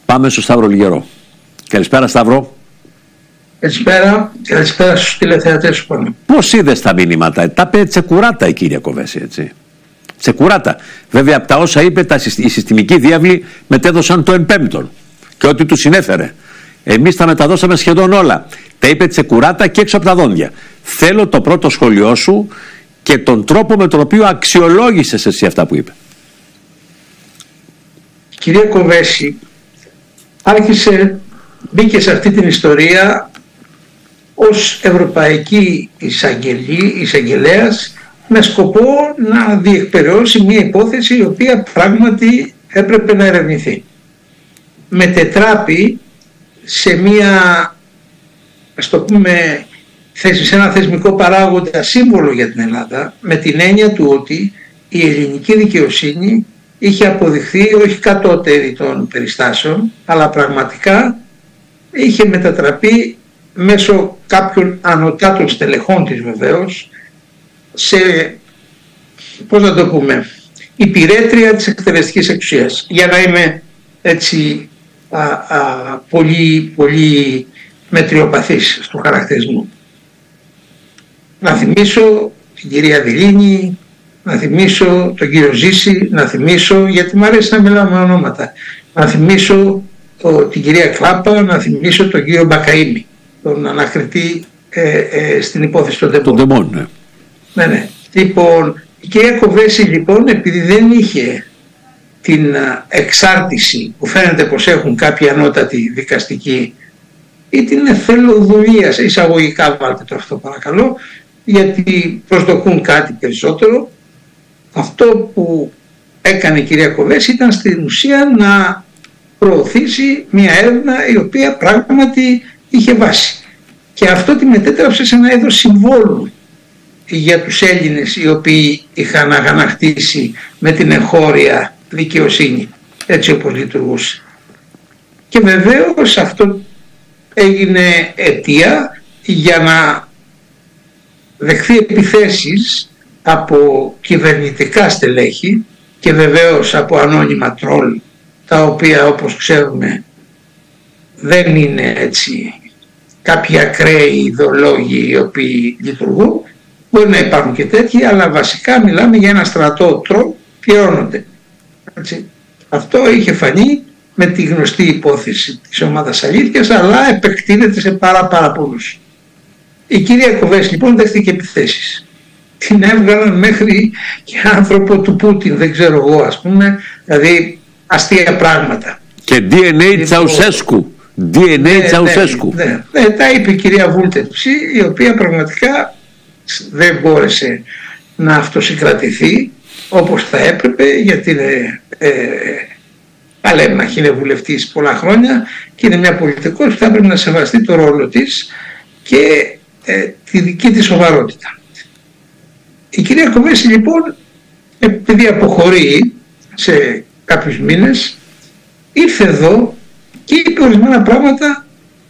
Πάμε στο Σταύρο Λιγερό. Καλησπέρα, Σταύρο. Καλησπέρα στους τηλεθεατές σου πάνω. Πώς είδες τα μηνύματα? Τα είπε τσεκουράτα η κυρία Κοβέση, έτσι. Τσεκουράτα. Βέβαια, από τα όσα είπε, οι συστημικοί διάβλοι μετέδωσαν το εμπέμπτον και ό,τι του συνέφερε. Εμείς τα μεταδώσαμε σχεδόν όλα. Τα είπε τσεκουράτα και έξω από τα δόντια. Θέλω το πρώτο σχόλιο σου και τον τρόπο με τον οποίο αξιολόγησες εσύ αυτά που είπε. Η κυρία Κοβέση μπήκε σε αυτή την ιστορία ως Ευρωπαϊκή Εισαγγελέας με σκοπό να διεκπεραιώσει μια υπόθεση η οποία πράγματι έπρεπε να ερευνηθεί. Μετετράπη σε μια, ας το πούμε, θέση, σε ένα θεσμικό παράγοντα σύμβολο για την Ελλάδα, με την έννοια του ότι η ελληνική δικαιοσύνη είχε αποδειχθεί όχι κατώτερη των περιστάσεων, αλλά πραγματικά είχε μετατραπεί μέσω κάποιων ανωτάτων στελεχών της βεβαίως σε, πώς να το πούμε, υπηρέτρια της εκτελεστικής εξουσίας. Για να είμαι έτσι πολύ μετριοπαθής στο χαρακτηρισμό. Να θυμίσω την κυρία Δηλίνη, να θυμίσω τον κύριο Ζήση, να θυμίσω, γιατί μου αρέσει να μιλάω με ονόματα, να θυμίσω την κυρία Κλάπα, να θυμίσω τον κύριο Μπακαΐμη, τον ανακριτή στην υπόθεση των Ντεμπών. Ναι. Λοιπόν, η κυρία Κοβέση λοιπόν, επειδή δεν είχε την εξάρτηση που φαίνεται πως έχουν κάποιοι ανώτατοι δικαστικοί ή την εθελοδουλία, σε εισαγωγικά βάλτε το αυτό παρακαλώ, γιατί προσδοκούν κάτι περισσότερο, αυτό που έκανε η κυρία Κοβέση ήταν στην ουσία να προωθήσει μια έρευνα η οποία πράγματι είχε βάση. Και αυτό τη μετέτραψε σε ένα είδος συμβόλου για τους Έλληνες οι οποίοι είχαν αγανακτήσει με την εγχώρια δικαιοσύνη, έτσι όπως λειτουργούσε. Και βεβαίως αυτό έγινε αιτία για να δεχθεί επιθέσεις από κυβερνητικά στελέχη και βεβαίως από ανώνυμα τρόλ, τα οποία όπως ξέρουμε δεν είναι έτσι κάποιοι ακραίοι ιδεολόγοι οι οποίοι λειτουργούν. Μπορεί να υπάρχουν και τέτοιοι, αλλά βασικά μιλάμε για ένα στρατό τρόλ, πληρώνονται. Αυτό είχε φανεί με τη γνωστή υπόθεση της ομάδας αλήθειας, αλλά επεκτείνεται σε πάρα πολλούς. Η κυρία Κοβέση λοιπόν δέχτηκε επιθέσεις. Την έβγαλαν μέχρι και άνθρωπο του Πούτιν, δεν ξέρω εγώ ας πούμε, δηλαδή αστεία πράγματα. Και DNA Τσαουσέσκου. Τσαουσέσκου. Ναι, τα είπε η κυρία Βούλτεψη, η οποία πραγματικά δεν μπόρεσε να αυτοσυγκρατηθεί όπως θα έπρεπε, γιατί είναι παλέμαχη, είναι βουλευτής πολλά χρόνια και είναι μια πολιτικός που θα έπρεπε να σεβαστεί το ρόλο της και τη δική της σοβαρότητα. Η κυρία Κοβέση λοιπόν, επειδή αποχωρεί σε κάποιους μήνες, ήρθε εδώ και είπε ορισμένα πράγματα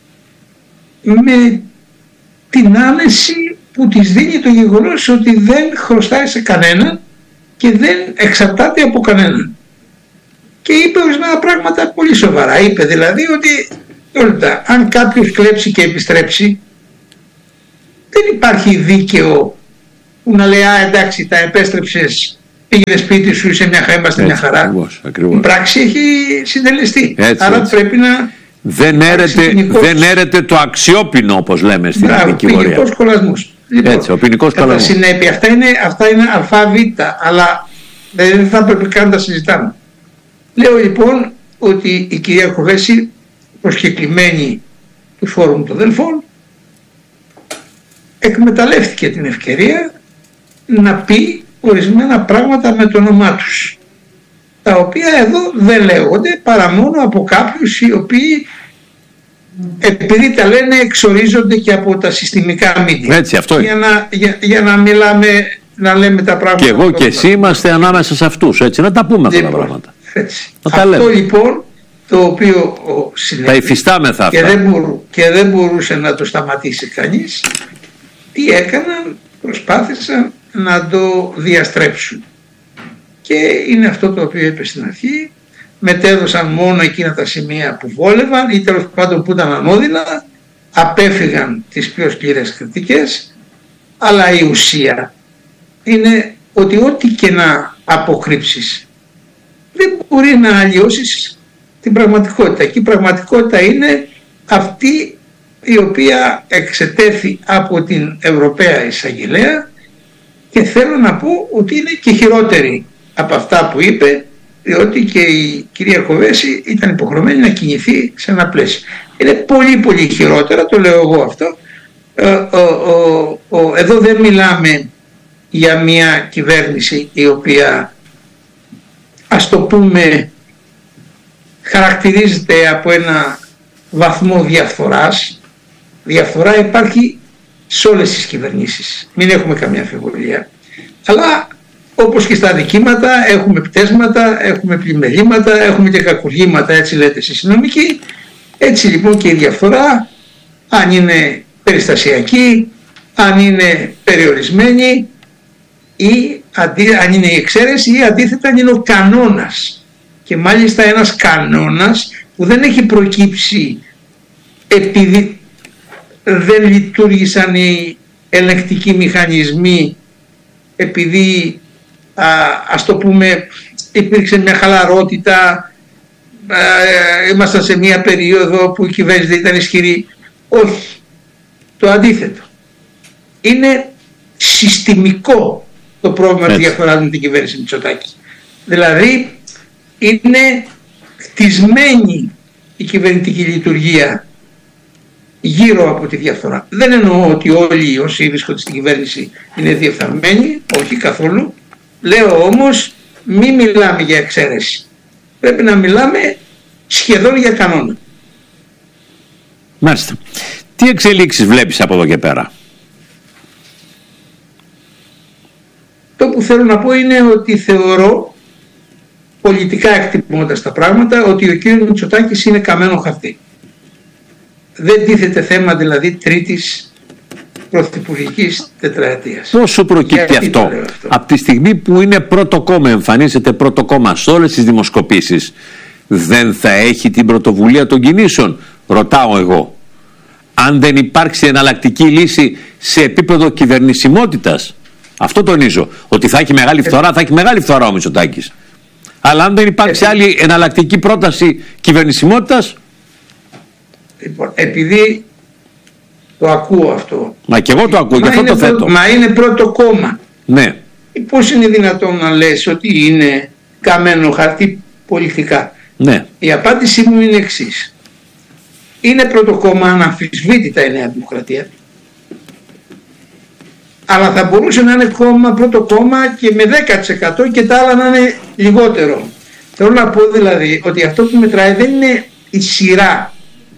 με την άνεση που της δίνει το γεγονός ότι δεν χρωστάει σε κανέναν και δεν εξαρτάται από κανέναν. Και είπε ορισμένα πράγματα πολύ σοβαρά. Είπε δηλαδή ότι αν κάποιος κλέψει και επιστρέψει, δεν υπάρχει δίκαιο που να λέει εντάξει τα επέστρεψες, πήγαινε σπίτι σου, είσαι μια χαρά. Ακριβώς. Η πράξη έχει συντελεστεί. Άρα πρέπει να... Δεν έρεται το αξιόπινο, όπως λέμε στην δικηγορία. Ποινικός κολλασμός. Λοιπόν, έτσι, ο ποινικός κολλασμός. Κατά συνέπεια, αυτά είναι ΑΒ, αλλά δεν θα πρέπει καν να τα συζητάμε. Λέω λοιπόν ότι η κυρία Κοβέση, προσκεκλημένη του Φόρουμ των Δελφών, εκμεταλλεύτηκε την ευκαιρία να πει ορισμένα πράγματα με το όνομά τους, τα οποία εδώ δεν λέγονται παρά μόνο από κάποιους οι οποίοι, επειδή τα λένε, εξορίζονται και από τα συστημικά μίντια. Έτσι, αυτό είναι. Για να μιλάμε, να λέμε τα πράγματα. Και εγώ και εσύ είμαστε ανάμεσα σε αυτούς, έτσι, να τα πούμε αυτά τα πράγματα. Αυτό λοιπόν το οποίο τα υφιστάμεθα και δεν μπορούσε να το σταματήσει κανείς, τι έκαναν, προσπάθησαν να το διαστρέψουν. Και είναι αυτό το οποίο είπε στην αρχή, μετέδωσαν μόνο εκείνα τα σημεία που βόλευαν ή τέλος πάντων που ήταν ανώδυνα, απέφυγαν τις πιο σκληρές κριτικές, αλλά η ουσία είναι ότι ό,τι και να αποκρύψεις δεν μπορεί να αλλοιώσεις την πραγματικότητα. Και η πραγματικότητα είναι αυτή η οποία εξετέθη από την Ευρωπαία Εισαγγελέα, και θέλω να πω ότι είναι και χειρότερη από αυτά που είπε, διότι και η κυρία Κοβέση ήταν υποχρεωμένη να κινηθεί σε ένα πλαίσιο. Είναι πολύ πολύ χειρότερα, το λέω εγώ αυτό. Εδώ δεν μιλάμε για μια κυβέρνηση η οποία, ας το πούμε, χαρακτηρίζεται από ένα βαθμό διαφθοράς. Διαφθορά υπάρχει σε όλες τις κυβερνήσεις, μην έχουμε καμία αμφιβολία. Αλλά όπως και στα αδικήματα έχουμε πτέσματα, έχουμε πλημελήματα, έχουμε και κακουργήματα, έτσι λέτε εσείς οι νομικοί. Έτσι λοιπόν και η διαφθορά, αν είναι περιστασιακή, αν είναι περιορισμένη ή αν είναι η εξαίρεση ή αντίθετα αν είναι ο κανόνας. Και μάλιστα ένας κανόνας που δεν έχει προκύψει επειδή δεν λειτουργήσαν οι ελεγκτικοί μηχανισμοί, επειδή ας το πούμε υπήρξε μια χαλαρότητα, ήμασταν σε μια περίοδο που η κυβέρνηση δεν ήταν ισχυρή. Όχι, το αντίθετο. Είναι συστημικό το πρόβλημα που διαφορά με την κυβέρνηση Μητσοτάκη. Δηλαδή είναι χτισμένη η κυβερνητική λειτουργία γύρω από τη διαφθορά. Δεν εννοώ ότι όλοι όσοι βρίσκονται στην κυβέρνηση είναι διεφθαρμένοι, όχι καθόλου. Λέω όμως μη μιλάμε για εξαίρεση. Πρέπει να μιλάμε σχεδόν για κανόνα. Μάλιστα. Τι εξελίξεις βλέπεις από εδώ και πέρα? Το που θέλω να πω είναι ότι θεωρώ, πολιτικά εκτιμώντας τα πράγματα, ότι ο κύριος Μητσοτάκης είναι καμένο χαρτί. Δεν τίθεται θέμα δηλαδή τρίτης πρωθυπουργικής τετραετίας. Πώς σου προκύπτει αυτό? Από τη στιγμή που είναι πρώτο κόμμα, εμφανίζεται πρώτο κόμμα σε όλες τις δημοσκοπήσεις, δεν θα έχει την πρωτοβουλία των κινήσεων? Ρωτάω εγώ. Αν δεν υπάρξει εναλλακτική λύση σε επίπεδο κυβερνησιμότητας, αυτό τονίζω, ότι θα έχει μεγάλη φθορά, θα έχει μεγάλη φθορά ο Μητσοτάκης. Αλλά αν δεν υπάρξει άλλη εναλλακτική πρόταση κυβερνησιμότητας. Λοιπόν, επειδή το ακούω αυτό. Μα και εγώ το ακούω, γι' αυτό το θέτω. Μα είναι πρώτο κόμμα. Ναι. Πώς είναι δυνατόν να λες ότι είναι καμένο χαρτί πολιτικά? Ναι. Η απάντησή μου είναι εξής. Είναι πρώτο κόμμα, αναμφισβήτητα η Νέα Δημοκρατία. Αλλά θα μπορούσε να είναι πρώτο κόμμα και με 10% και τα άλλα να είναι λιγότερο. Θέλω να πω δηλαδή ότι αυτό που μετράει δεν είναι η σειρά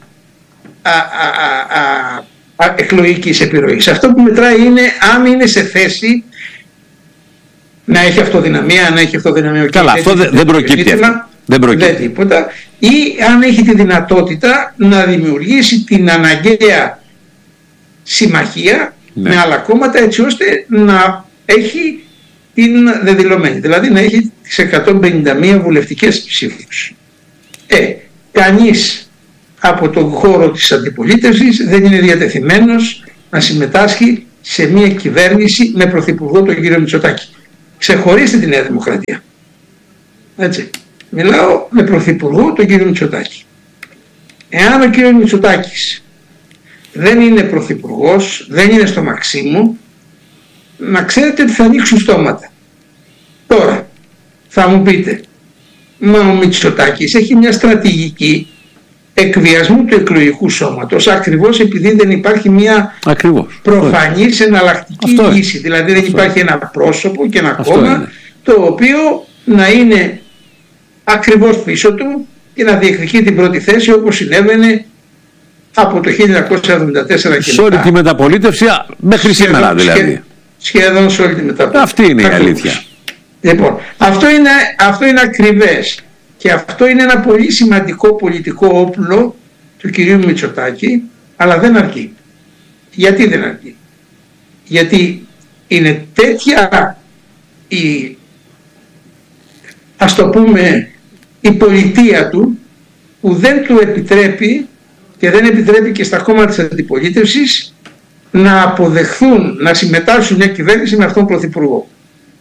εκλογικής επιρροής. Αυτό που μετράει είναι αν είναι σε θέση να έχει αυτοδυναμία, να έχει αυτοδυναμία. Καλά, αυτό δεν προκύπτει. Δεν προκύπτει τίποτα. Ή αν έχει τη δυνατότητα να δημιουργήσει την αναγκαία συμμαχία με άλλα κόμματα, έτσι ώστε να έχει την δεδηλωμένη, δηλαδή να έχει τις 151 βουλευτικές ψήφους. Κανείς από τον χώρο της αντιπολίτευσης δεν είναι διατεθειμένος να συμμετάσχει σε μια κυβέρνηση με πρωθυπουργό τον κύριο Μητσοτάκη. Ξεχωρίστε τη Νέα Δημοκρατία. Έτσι. Μιλάω με πρωθυπουργό τον κύριο Μητσοτάκη. Εάν ο κύριος Μητσοτάκης δεν είναι πρωθυπουργός, δεν είναι στο Μαξίμου, να ξέρετε ότι θα ανοίξουν στόματα. Τώρα θα μου πείτε, μα ο Μητσοτάκης έχει μια στρατηγική εκβιασμού του εκλογικού σώματος, ακριβώς επειδή δεν υπάρχει μια προφανής εναλλακτική λύση. Δηλαδή δεν υπάρχει ένα πρόσωπο και ένα κόμμα το οποίο να είναι ακριβώς πίσω του και να διεκδικεί την πρώτη θέση, όπως συνέβαινε από το 1974 και σε όλη τη μεταπολίτευση μέχρι σήμερα δηλαδή. Σχεδόν σε όλη τη μεταπολίτευση. Αυτή είναι η αλήθεια. Λοιπόν, αυτό είναι ακριβές και αυτό είναι ένα πολύ σημαντικό πολιτικό όπλο του κυρίου Μητσοτάκη, αλλά δεν αρκεί. Γιατί δεν αρκεί? Γιατί είναι τέτοια η, ας το πούμε, η πολιτεία του, που δεν του επιτρέπει και δεν επιτρέπει και στα κόμματα της αντιπολίτευσης να αποδεχθούν, να συμμετάσχουν μια κυβέρνηση με αυτόν τον πρωθυπουργό.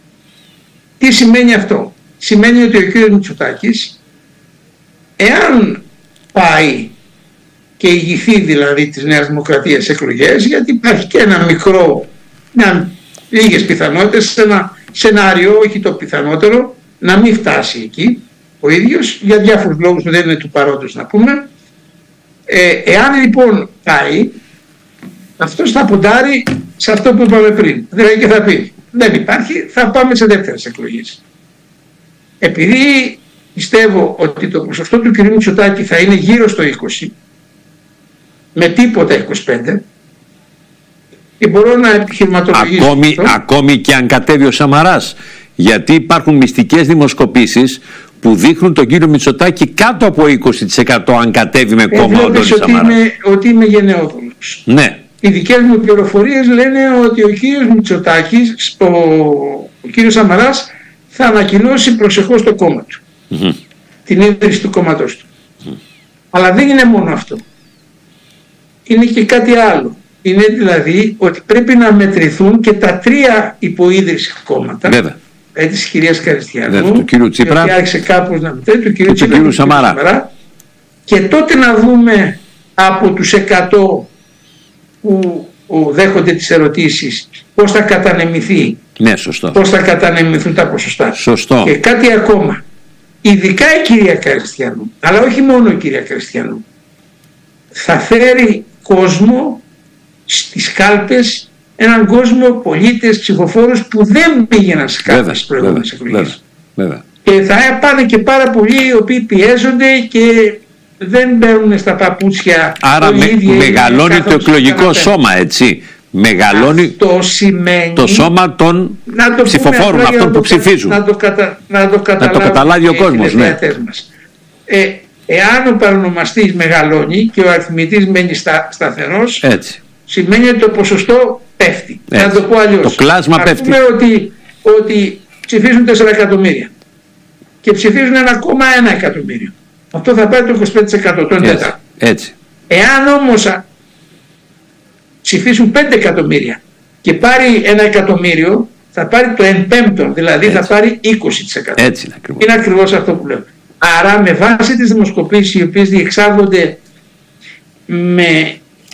Τι σημαίνει αυτό? Σημαίνει ότι ο κ. Μητσοτάκης, εάν πάει και ηγηθεί δηλαδή της Νέας Δημοκρατίας εκλογές, γιατί υπάρχει και ένα μικρό, λίγες πιθανότητες, ένα σενάριο, όχι το πιθανότερο, να μην φτάσει εκεί ο ίδιος, για διάφορους λόγους που δεν είναι του παρόντος να πούμε. Εάν λοιπόν πάει, αυτός θα ποντάρει σε αυτό που είπαμε πριν. Δηλαδή και θα πει, δεν υπάρχει, θα πάμε σε δεύτερες εκλογές. Επειδή πιστεύω ότι το ποσοστό του κ. Μητσοτάκη θα είναι γύρω στο 20, με τίποτα 25, και μπορώ να επιχειρηματολογήσω ακόμη και αν κατέβει ο Σαμαράς, γιατί υπάρχουν μυστικές δημοσκοπήσεις που δείχνουν τον κύριο Μητσοτάκη κάτω από 20% αν κατέβει με κόμμα ο Αντώνης Σαμαράς. Ότι είμαι γενναιόδουλος. Ναι. Οι δικές μου πληροφορίες λένε ότι ο κύριος Μητσοτάκης, ο κύριος Σαμαράς θα ανακοινώσει προσεχώς το κόμμα του. Την ίδρυση του κόμματός του. Αλλά δεν είναι μόνο αυτό. Είναι και κάτι άλλο. Είναι δηλαδή ότι πρέπει να μετρηθούν και τα τρία υποίδρυση κόμματα. Βέβαια. Της κυρίας Καριστιανού, του κύριου Τσίπρα, και άρχισε κάπως να μετράει, του κύριου Τσίπρα και του Σαμαρά. Και τότε να δούμε από τους 100 που δέχονται τις ερωτήσεις πώς θα κατανεμηθεί, ναι, σωστό, πώς θα κατανεμηθούν τα ποσοστά. Σωστό. Και κάτι ακόμα, ειδικά η κυρία Καριστιανού, αλλά όχι μόνο η κυρία Καριστιανού, θα φέρει κόσμο στις κάλπες, έναν κόσμο, πολίτες, ψηφοφόρους που δεν πήγαιναν σε κάλπες στις προηγούμενες εκλογές. Και θα πάνε και πάρα πολλοί οι οποίοι πιέζονται και δεν μπαίνουν στα παπούτσια. Άρα μεγαλώνει το εκλογικό σώμα, έτσι. Μεγαλώνει αυτό σημαίνει, το σώμα των ψηφοφόρων, αυτών που ψηφίζουν. Να το καταλάβει ο κόσμος. Ναι. Εάν ο παρονομαστής μεγαλώνει και ο αριθμητής μένει σταθερός, έτσι, σημαίνει ότι το ποσοστό πέφτει. Να το πω αλλιώς. Το κλάσμα πέφτει. Πούμε ότι ψηφίζουν 4 εκατομμύρια και ψηφίζουν 1,1 εκατομμύριο. Αυτό θα πάρει το 25%, το 4. Έτσι. Εάν όμως ψηφίσουν 5 εκατομμύρια και πάρει 1 εκατομμύριο, θα πάρει το 1/5, δηλαδή έτσι, θα πάρει 20%. Έτσι είναι ακριβώς αυτό που λέω. Άρα με βάση τις δημοσκοπήσεις οι οποίες διεξάγονται με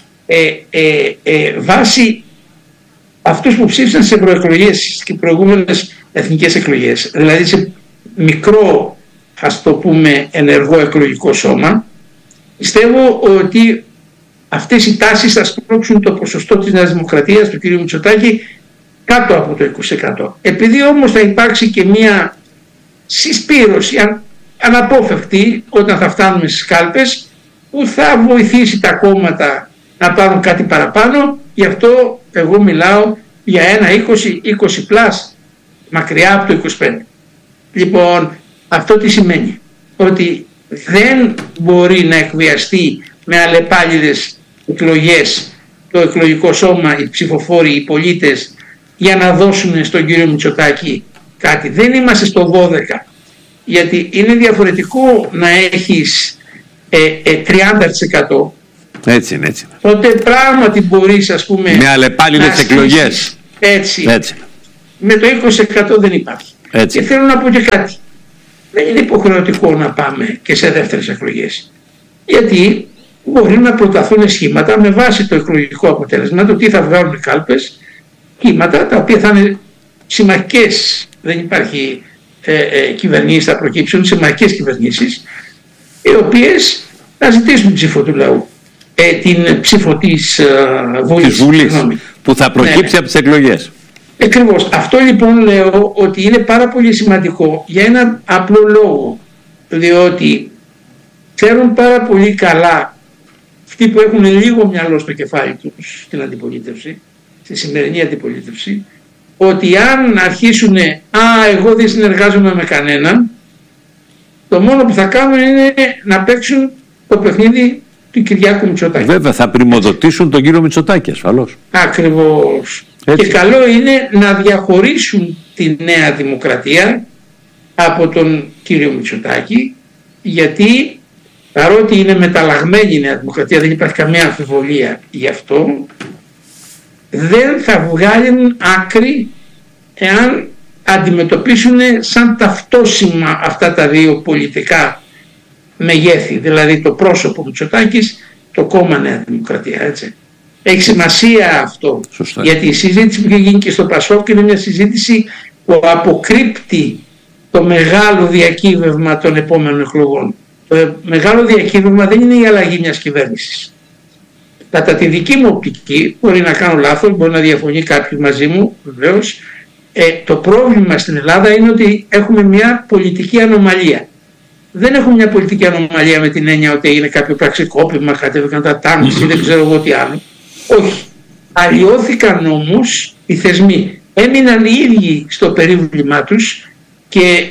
βάση αυτούς που ψήφισαν σε ευρωεκλογές και προηγούμενες εθνικές εκλογές, δηλαδή σε μικρό, ας το πούμε, ενεργό εκλογικό σώμα, πιστεύω ότι αυτές οι τάσεις θα σπρώξουν το ποσοστό της Νέας Δημοκρατίας του κ. Μητσοτάκη κάτω από το 20%. Επειδή όμως θα υπάρξει και μια συσπήρωση αναπόφευκτη όταν θα φτάνουμε στις κάλπες, που θα βοηθήσει τα κόμματα να πάρουν κάτι παραπάνω. Γι' αυτό εγώ μιλάω για ένα 20 πλάς μακριά από το 25. Λοιπόν, αυτό τι σημαίνει? Ότι δεν μπορεί να εκβιαστεί με αλλεπάλληλες εκλογές το εκλογικό σώμα, οι ψηφοφόροι, οι πολίτες, για να δώσουν στον κύριο Μητσοτάκη κάτι. Δεν είμαστε στο 12, γιατί είναι διαφορετικό να έχεις 30%. Έτσι είναι, έτσι. Τότε πράγματι μπορείς, ας πούμε, με αλλεπάλληλες εκλογές. Έτσι. Με το 20% δεν υπάρχει. Έτσι. Και θέλω να πω και κάτι. Δεν είναι υποχρεωτικό να πάμε και σε δεύτερες εκλογές. Γιατί μπορεί να προταθούν σχήματα με βάση το εκλογικό αποτέλεσμα, το τι θα βγάλουν οι κάλπες, κύματα τα οποία θα είναι συμμαχικές. Δεν υπάρχει κυβερνήσεις, θα προκύψουν συμμαχικές κυβερνήσεις, οι οποίες θα ζητήσουν ψήφο του λαού. Την ψήφο της Βουλής, που θα προκύψει από τις εκλογές. Ακριβώς. Αυτό λοιπόν λέω ότι είναι πάρα πολύ σημαντικό για ένα απλό λόγο, διότι ξέρουν πάρα πολύ καλά αυτοί που έχουν λίγο μυαλό στο κεφάλι τους στην αντιπολίτευση, στη σημερινή αντιπολίτευση, ότι αν αρχίσουν εγώ δεν συνεργάζομαι με κανέναν, το μόνο που θα κάνουν είναι να παίξουν το παιχνίδι του Κυριάκου Μητσοτάκη. Βέβαια θα πρημοδοτήσουν τον κύριο Μητσοτάκη ασφαλώς. Ακριβώς. Έτσι. Και καλό είναι να διαχωρίσουν τη Νέα Δημοκρατία από τον κύριο Μητσοτάκη γιατί παρότι είναι μεταλλαγμένη η Νέα Δημοκρατία, δεν υπάρχει καμία αμφιβολία γι' αυτό, δεν θα βγάλουν άκρη εάν αντιμετωπίσουν σαν ταυτόσημα αυτά τα δύο πολιτικά μεγέθη, δηλαδή το πρόσωπο Μητσοτάκης, το κόμμα Νέα Δημοκρατία, έτσι. Έχει σημασία αυτό. Σωστά. Γιατί η συζήτηση που έχει γίνει και στο Πασόκ είναι μια συζήτηση που αποκρύπτει το μεγάλο διακύβευμα των επόμενων εκλογών. Το μεγάλο διακύβευμα δεν είναι η αλλαγή μιας κυβέρνησης. Κατά τη δική μου οπτική, μπορεί να κάνω λάθος, μπορεί να διαφωνεί κάποιος μαζί μου, βεβαίως, το πρόβλημα στην Ελλάδα είναι ότι έχουμε μια πολιτική ανομαλία. Δεν έχουμε μια πολιτική ανομαλία με την έννοια ότι είναι κάποιο πραξικόπημα, κατέβηκαν τα τάγκς ή δεν ξέρω εγώ τι άλλο. Όχι. Αλλοιώθηκαν όμως οι θεσμοί. Έμειναν οι ίδιοι στο περίβλημά τους και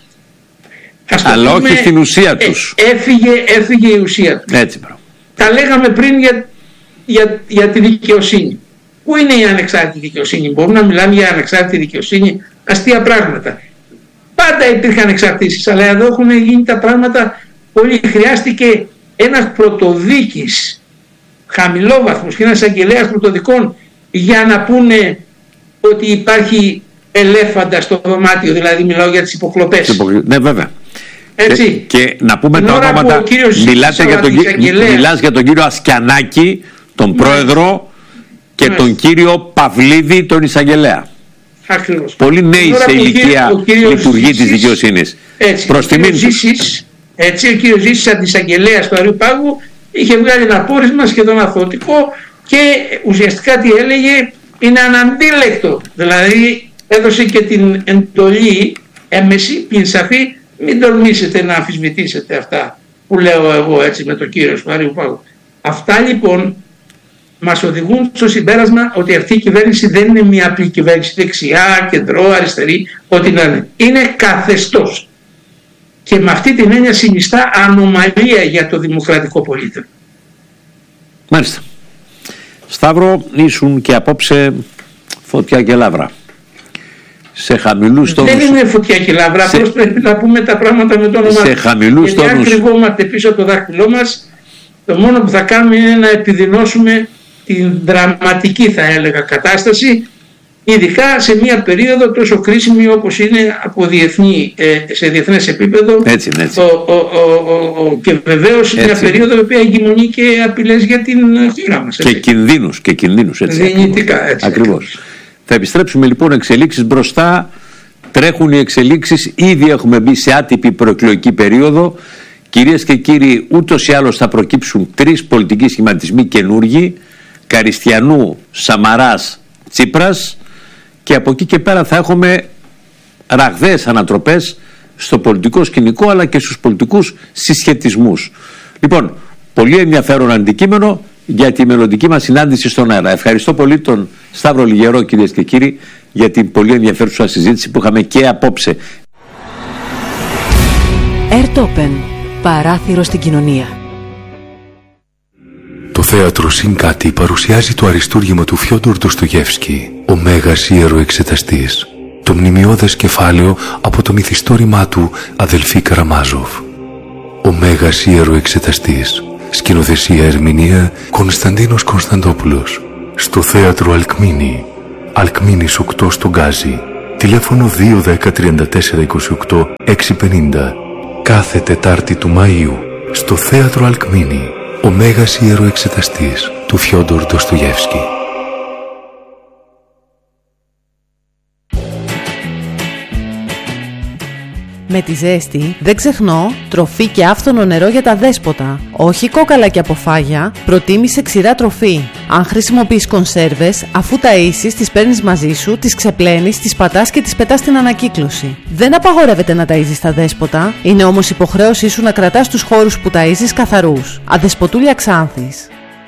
αλλά όχι στην ουσία τους. Έφυγε η ουσία τους. Έτσι, τα λέγαμε πριν για τη δικαιοσύνη. Πού είναι η ανεξάρτητη δικαιοσύνη? Μπορούμε να μιλάμε για ανεξάρτητη δικαιοσύνη? Αστεία πράγματα. Πάντα υπήρχαν εξαρτήσεις, αλλά εδώ έχουν γίνει τα πράγματα πολύ. Χρειάστηκε ένας πρωτοδίκης χαμηλόβαθμος και ένας εισαγγελέας πρωτοδικών για να πούνε ότι υπάρχει ελέφαντα στο δωμάτιο, δηλαδή μιλάω για τις υποκλοπές. Ναι, βέβαια. Έτσι. Και να πούμε τα ονόματα. Μιλάς για τον κύριο Ασκιανάκη, τον πρόεδρο, και τον κύριο Παυλίδη, τον εισαγγελέα. Ακριβώς. Πολύ νέοι σε ηλικία λειτουργή της δικαιοσύνης. Προς τιμήν τους. Έτσι, ο κύριος Ζήσης, αντισαγγελέας του Αριού Πάγου, είχε βγάλει ένα πόρισμα σχεδόν αθωτικό και ουσιαστικά τι έλεγε? Είναι αναντίλεκτο. Δηλαδή έδωσε και την εντολή έμεση, πλην σαφή, μην τολμήσετε να αμφισβητήσετε αυτά που λέω εγώ, έτσι, με τον κύριο του Αριού Πάγου. Αυτά λοιπόν μας οδηγούν στο συμπέρασμα ότι αυτή η κυβέρνηση δεν είναι μια απλή κυβέρνηση δεξιά, κεντρό, αριστερή, ό,τι να είναι. Είναι καθεστώς. Και με αυτή την έννοια συνιστά ανομαλία για το δημοκρατικό πολίτη. Μάλιστα. Σταύρο, ήσουν και απόψε φωτιά και λαύρα. Σε χαμηλούς τόνους. Δεν είναι φωτιά και λαύρα, απλώς πρέπει να πούμε τα πράγματα με το όνομά τους. Σε χαμηλούς τόνους. Γιατί αν κρυβόμαστε πίσω από το δάχτυλό μας, το μόνο που θα κάνουμε είναι να επιδεινώσουμε την δραματική, θα έλεγα, κατάσταση, ειδικά σε μια περίοδο τόσο κρίσιμη όπως είναι από σε διεθνές επίπεδο. Έτσι. Και βεβαίως μια περίοδο η οποία εγκυμονεί και απειλές για την χώρα μας. Και κινδύνους. Δυνητικά, έτσι. Ακριβώς. Θα επιστρέψουμε λοιπόν εξελίξεις μπροστά. Τρέχουν οι εξελίξεις. Ήδη έχουμε μπει σε άτυπη προεκλογική περίοδο. Κυρίες και κύριοι, ούτως ή άλλως θα προκύψουν 3 πολιτικοί σχηματισμοί καινούργοι: Καριστιανού, Σαμαράς, Τσίπρας, και από εκεί και πέρα θα έχουμε ραγδαίες ανατροπές στο πολιτικό σκηνικό αλλά και στους πολιτικούς συσχετισμούς. Λοιπόν, πολύ ενδιαφέρον αντικείμενο για τη μελλοντική μας συνάντηση στον αέρα. Ευχαριστώ πολύ τον Σταύρο Λιγερό, κυρίες και κύριοι, για την πολύ ενδιαφέρουσα συζήτηση που είχαμε και απόψε. Ερτόπεν, παράθυρο στην κοινωνία. Το θέατρο Συγκάτι παρουσιάζει το αριστούργημα του Φιόντορ Ντοστογεύσκη, ο Μέγας Ιεροεξεταστής, το μνημειώδες κεφάλαιο από το μυθιστόρημά του Αδελφοί Καραμάζοφ. Ο Μέγας Ιεροεξεταστής, σκηνοθεσία ερμηνεία Κωνσταντίνος Κωνσταντόπουλος, στο θέατρο Αλκμίνη, Αλκμίνης 8 στο Γκάζι, τηλέφωνο 210-3428-650, κάθε Τετάρτη του Μαΐου, στο θέατρο Αλκμίνη. Ο Μέγας Ιεροεξεταστής του Φιόντορ Ντοστογεύσκη. Με τη ζέστη δεν ξεχνώ τροφή και άφθονο νερό για τα δέσποτα. Όχι κόκαλα και αποφάγια, προτίμησε ξηρά τροφή. Αν χρησιμοποιείς κονσέρβες, αφού ταΐσεις, τις παίρνεις μαζί σου, τις ξεπλένεις, τις πατάς και τις πετάς στην ανακύκλωση. Δεν απαγορεύεται να ταΐζεις τα δέσποτα, είναι όμως υποχρέωσή σου να κρατάς τους χώρους που ταΐζεις καθαρούς. Αδεσποτούλια Ξάνθης.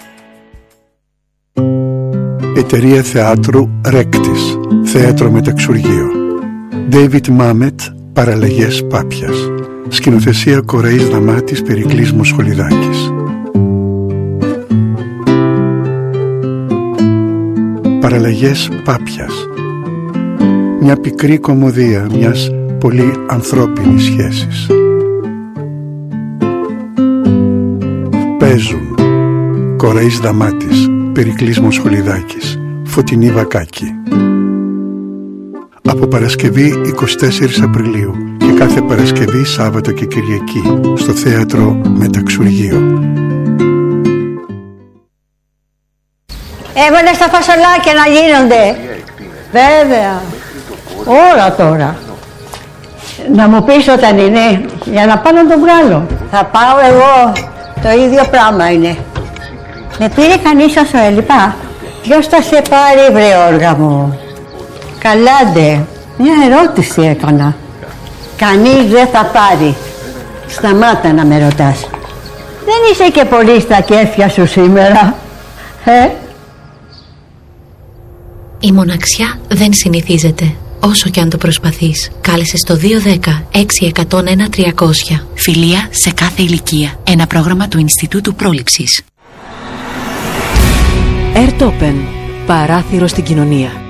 Εταιρεία θεάτρου Ρέκτης, θέατρο μεταξουργείο. David Mamet, Παραλλαγές Πάπιας. Σκηνοθεσία Κοραής Δαμάτης, Περικλής Μοσχολιδάκης. Παραλλαγές Πάπιας. Μια πικρή κωμωδία μιας πολύ ανθρώπινης σχέσης. παίζουν. Κοραής Δαμάτης, Περικλής Μοσχολιδάκης, Φωτεινή Βακάκη. Από Παρασκευή 24 Απριλίου και κάθε Παρασκευή, Σάββατο και Κυριακή στο Θέατρο Μεταξουργείο. Έβαλες τα φασολάκια να γίνονται. Βέβαια. Όλα τώρα. Να μου πεις όταν είναι, για να πάω να το βγάλω. Θα πάω εγώ. Το ίδιο πράγμα είναι. Με πήρε κανείς όσο έλειπα. Ποιος θα σε πάρει, βρε όργα μου? Καλάντε. Μια ερώτηση έκανα. Κανείς δεν θα πάρει. Σταμάτα να με ρωτάς. Δεν είσαι και πολύ στα κέφια σου σήμερα. Η μοναξιά δεν συνηθίζεται, όσο και αν το προσπαθείς. Κάλεσε στο 210-6101-300. Φιλία σε κάθε ηλικία. Ένα πρόγραμμα του Ινστιτούτου Πρόληψης. Airtopen. Παράθυρο στην κοινωνία.